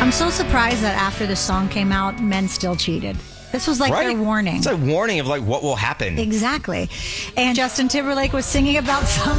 I'm so surprised that after the song came out, men still cheated. This was like their warning. It's a warning of like what will happen. Exactly. And Justin Timberlake was singing about some